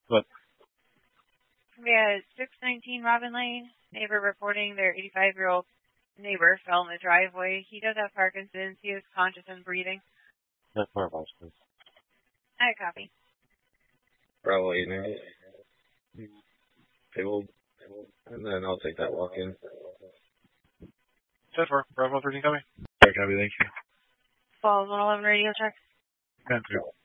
But We had 619 Robin Lane. Neighbor reporting their 85-year-old neighbor fell in the driveway. He does have Parkinson's. He is conscious and breathing. that's our boss, please. I copy. Bravo 8 table, and then I'll take that walk in. 10-4, Bravo 13 coming. Copy, thank you. Falls 111 radio check. 10-2.